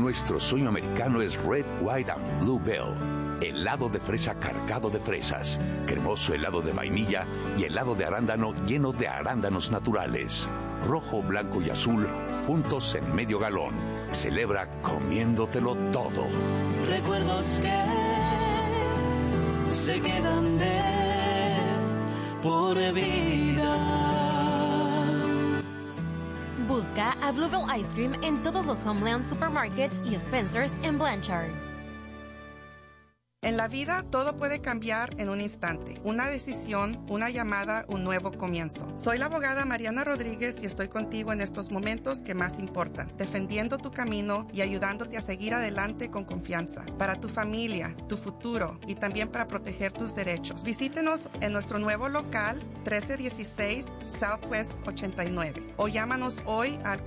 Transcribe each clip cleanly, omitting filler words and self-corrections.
nuestro sueño americano es Red, White and Blue Bell. Helado de fresa cargado de fresas, cremoso helado de vainilla y helado de arándano lleno de arándanos naturales. Rojo, blanco y azul, juntos en medio galón. Celebra comiéndotelo todo. Recuerdos que se quedan de por vida. Busca a Bluebell Ice Cream en todos los Homeland Supermarkets y Spencer's en Blanchard. En la vida todo puede cambiar en un instante. Una decisión, una llamada, un nuevo comienzo. Soy la abogada Mariana Rodríguez y estoy contigo en estos momentos que más importan, defendiendo tu camino y ayudándote a seguir adelante con confianza. Para tu familia, tu futuro y también para proteger tus derechos. Visítenos en nuestro nuevo local 1316 Southwest 89 o llámanos hoy al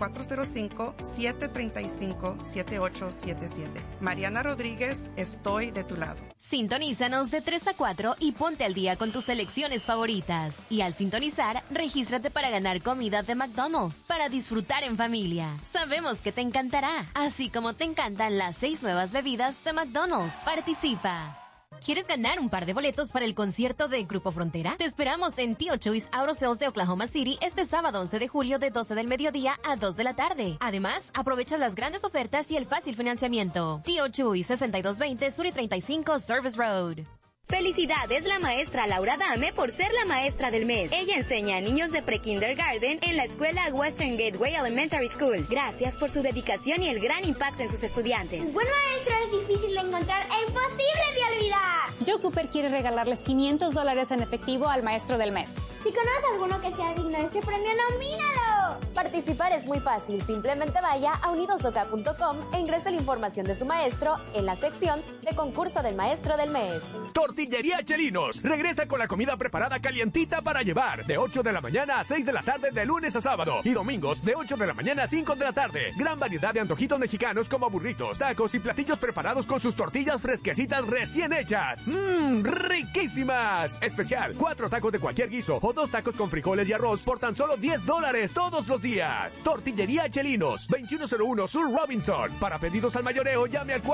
405-735-7877. Mariana Rodríguez, estoy de tu lado. Sintonízanos de 3 a 4 y ponte al día con tus selecciones favoritas. Y al sintonizar, regístrate para ganar comida de McDonald's para disfrutar en familia. Sabemos que te encantará, así como te encantan las 6 nuevas bebidas de McDonald's. Participa. ¿Quieres ganar un par de boletos para el concierto de Grupo Frontera? Te esperamos en Tio Choice Auto Sales de Oklahoma City este sábado 11 de julio de 12 del mediodía a 2 de la tarde. Además, aprovecha las grandes ofertas y el fácil financiamiento. Tio Choice 6220 Sur y 35 Service Road. Felicidades la maestra Laura Dame por ser la maestra del mes. Ella enseña a niños de pre-kindergarten en la escuela Western Gateway Elementary School. Gracias por su dedicación y el gran impacto en sus estudiantes. Un buen maestro es difícil de encontrar e imposible de olvidar. Joe Cooper quiere regalarles $500 en efectivo al maestro del mes. Si conoces a alguno que sea digno de ese premio, nomínalo. Participar es muy fácil. Simplemente vaya a unidosoca.com e ingrese la información de su maestro en la sección de concurso del maestro del mes. Tortillería Chelinos regresa con la comida preparada calientita para llevar de 8 de la mañana a 6 de la tarde de lunes a sábado y domingos de 8 de la mañana a 5 de la tarde. Gran variedad de antojitos mexicanos como burritos, tacos y platillos preparados con sus tortillas fresquecitas recién hechas. ¡Riquísimas! Especial, 4 tacos de cualquier guiso o 2 tacos con frijoles y arroz por tan solo $10 todos los días. Tortillería Chelinos, 2101 Sur Robinson. Para pedidos al mayoreo llame al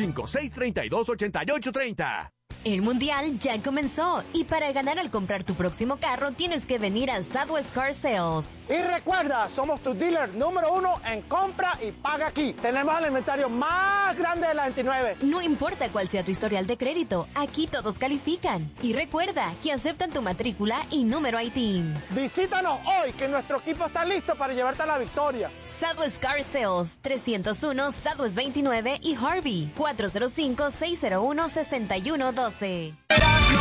405-632-8830. El Mundial ya comenzó y para ganar al comprar tu próximo carro tienes que venir a Southwest Car Sales. Y recuerda, somos tu dealer número 1 en compra y paga aquí. Tenemos el inventario más grande de la 29. No importa cuál sea tu historial de crédito, aquí todos califican. Y recuerda que aceptan tu matrícula y número ITIN. Visítanos hoy que nuestro equipo está listo para llevarte a la victoria. Southwest Car Sales, 301 Southwest 29 y Harvey, 405-601-6112.